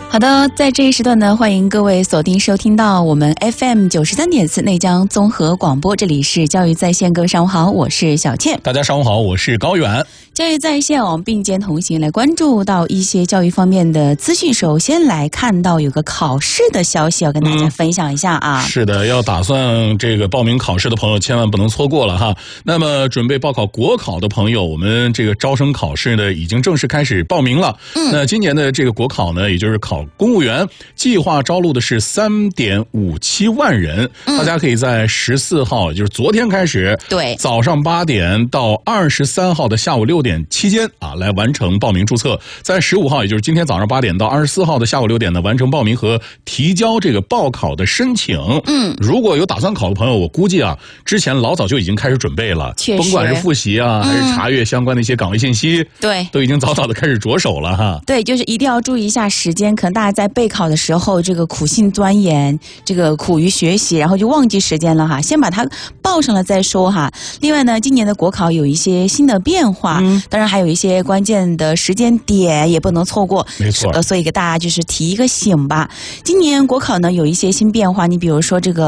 好的，在这一时段呢，欢迎各位锁定收听到我们 FM 93.4内江综合广播，这里是教育在线。各位上午好，我是小倩。 大家上午好，我是高远。 教育在线，我们并肩同行，来关注到一些教育方面的资讯。首先来看到有个考试的消息要跟大家分享一下啊。 是的，要打算这个报名考试的朋友千万不能错过了哈。那么准备报考国考的朋友，我们这个招生考试呢已经正式开始报名了。那今年的这个国考呢，也就是考公务员，计划招录的是3.57万人。大家可以在14号，也就是昨天开始， 对， 早上8点到23号的下午6点期间啊，来完成报名注册。在15号，也就是今天早上8点到24号的下午6点呢，完成报名和提交这个报考的申请。如果有打算考的朋友，我估计啊，之前老早就已经开始准备了，甭管是复习啊，还是查阅相关的一些岗位信息， 对， 都已经早早的开始着手了哈。 对，就是一定要注意一下时间，可能大家在备考的时候，这个苦心钻研，这个苦于学习，然后就忘记时间了哈，先把它报上了再说哈。另外呢，今年的国考有一些新的变化，当然还有一些关键的时间点也不能错过， 没错。 所以给大家就是提一个醒吧。今年国考呢有一些新变化，你比如说这个